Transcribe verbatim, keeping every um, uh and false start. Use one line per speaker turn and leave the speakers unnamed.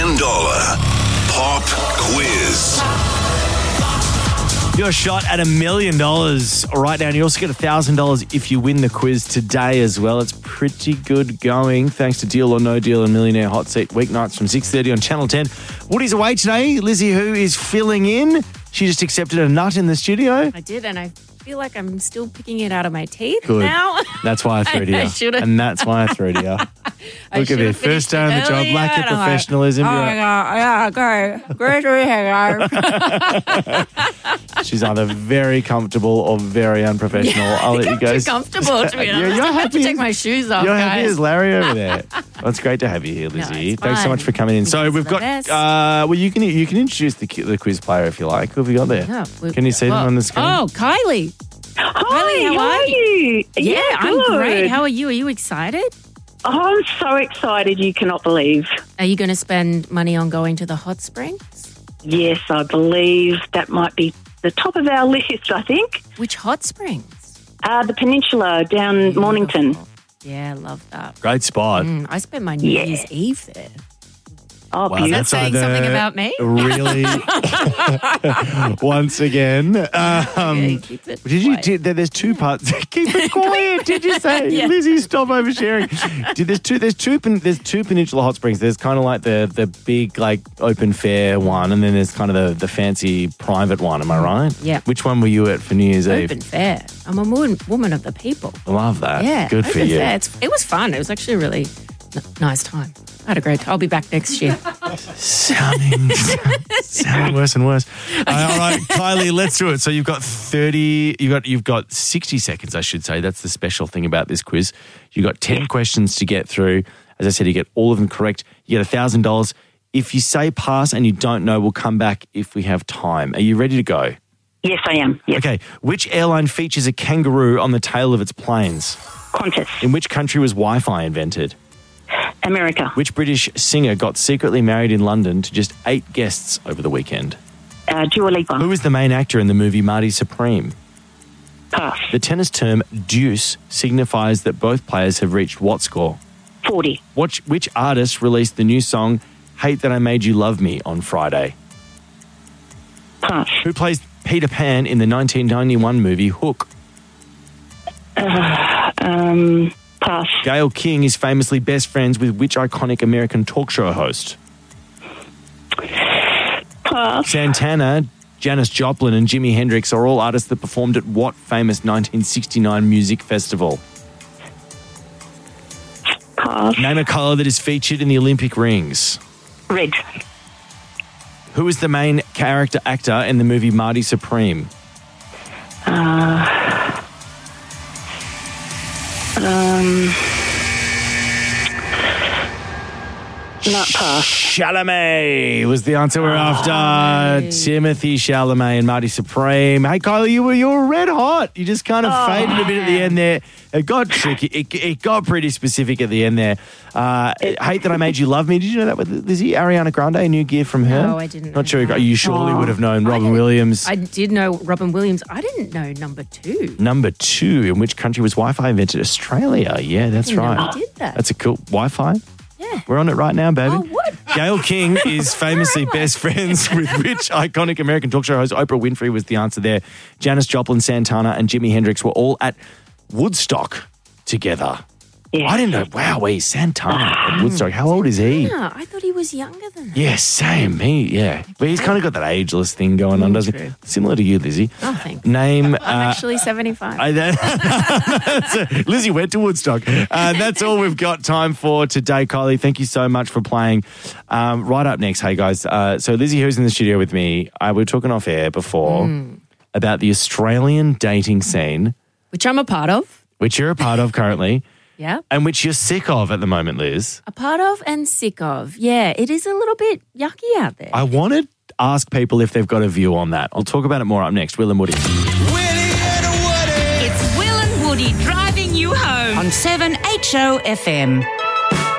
million dollar pop quiz.
Your shot at a million dollars right now. And you also get one thousand dollars if you win the quiz today as well. It's pretty good going thanks to Deal or No Deal and Millionaire Hot Seat weeknights from six thirty on Channel ten. Woody's away today. Lizzie, who is filling in. She just accepted a nut in the studio.
I did, and I feel like I'm still picking it out of my teeth
Good.
now.
That's why I threw it
I, I
here.
should've-
And that's why I threw it here.
I
Look at
should've
this. First
finished
day on the
it
job,
earlier,
lack of
and I'm like,
professionalism.
oh,
You're
my
like-
God. Yeah, go. Grocery hanger.
She's either very comfortable or very unprofessional.
Yeah, I
I'll
think
let you
I'm
guys.
too comfortable, to be
You're-
honest.
you're
I have to
happy
take
as-
my shoes off,
You're
guys.
happy as Larry over there. Well, it's great to have you here, Lizzie.
it's
Thanks so
fun.
much for coming in. So
Because
we've
of the
got.
best.
Uh, well, you can you can introduce the qui- the quiz player if you like. Who have we got there?
Yeah, we-
Can you see
well,
them on the screen?
Oh, Kylie.
Hi,
Kylie, how,
how are you?
Yeah, I'm
good.
great. How are you? Are you excited?
Oh, I'm so excited you cannot believe.
Are you going to spend money on going to the hot springs?
Yes, I believe that might be the top of our list, I think.
Which hot springs?
Uh, the Peninsula down Mornington.
Beautiful. Yeah, love that.
Great spot.
Mm, I spent my New
Yeah.
Year's Eve there.
Oh,
Wow,
beautiful.
that's
saying
either
something about me?
Really, once again. Um,
Yeah, keep it
did you?
quiet.
Did, there- there's two parts. Keep it quiet. Did you say,
Yeah.
Lizzie? Stop oversharing. Did, there's two. There's two. pen- There's two Peninsula Hot Springs. There's kind of like the the big like open fair one, and then there's kind of the the fancy private one. Am I right?
Yeah.
Which one were you at for New Year's Eve?
Open fair. I'm a woman, woman of the people.
I love that.
Yeah.
Good for
open
you.
Fair. It's, it was fun. It was actually a really n- nice time. I had a great time. I'll be back next year.
Sounding, sounding worse and worse. Uh, all right, Kylie, let's do it. So you've got thirty. You got you've got sixty seconds, I should say. That's the special thing about this quiz. You've got ten questions to get through. As I said, you get all of them correct. You get a thousand dollars. If you say pass and you don't know, we'll come back if we have time. Are you ready to go?
Yes, I am. Yes.
Okay. Which airline features a kangaroo on the tail of its planes?
Qantas.
In which country was Wi-Fi invented?
America.
Which British singer got secretly married in London to just eight guests over the weekend?
Uh, Dua Lipa.
Who is the main actor in the movie Marty Supreme?
Pass.
The tennis term deuce signifies that both players have reached what score?
forty.
Which, which artist released the new song Hate That I Made You Love Me on Friday?
Pass.
Who plays Peter Pan in the nineteen ninety-one movie Hook?
Um, pass.
Gayle King is famously best friends with which iconic American talk show host?
Pass.
Santana, Janis Joplin and Jimi Hendrix are all artists that performed at what famous nineteen sixty-nine music festival?
Pass.
Name a colour that is featured in the Olympic rings.
Red.
Who is the main character actor in the movie Marty Supreme?
Uh, um, not pass.
Chalamet was the answer we're after. Timothy Chalamet and Marty Supreme. Hey, Kylie, you were you were red hot. You just kind of
Oh,
faded a bit at the end there. It got tricky. It, it got pretty specific at the end there. Uh, Hate That I Made You Love Me. Did you know that with Lizzie? Ariana Grande, new gear from her?
No, I didn't know
Not sure.
that.
You surely
Oh.
would have known
I
Robin
didn't-
Williams.
I did know Robin Williams. I didn't know number two.
Number two, in which country was Wi-Fi invented? Australia. Yeah, that's
didn't know
right.
we did that.
That's a cool Wi-Fi.
Yeah.
We're on it right now, baby.
Oh, what?
Gayle King is famously
Where am I?
best friends with which iconic American talk show host? Oprah Winfrey was the answer there. Janis Joplin, Santana, and Jimi Hendrix were all at Woodstock together.
Yeah.
I didn't know. Wow, wait, Santana at Woodstock. How old is he?
Yeah, I thought he was younger than that.
Yeah, same. Me, yeah. But he's kind of got that ageless thing going on, doesn't he?
true.
Similar to you, Lizzie.
Oh, thanks.
Name.
I'm
uh,
actually seventy-five.
I, that, Lizzie went to Woodstock. Uh, that's all we've got time for today, Kylie. Thank you so much for playing. Um, right up next, hey guys. Uh, so Lizzie, who's in the studio with me, uh, we were talking off air before
Mm.
about the Australian dating scene,
Which I'm a part of.
which you're a part of currently,
Yeah.
and which you're sick of at the moment, Liz.
A part of and sick of. Yeah, it is a little bit yucky out there.
I want to ask people if they've got a view on that. I'll talk about it more up next. Will and Woody.
It's Will and Woody driving you home on seven H O F M.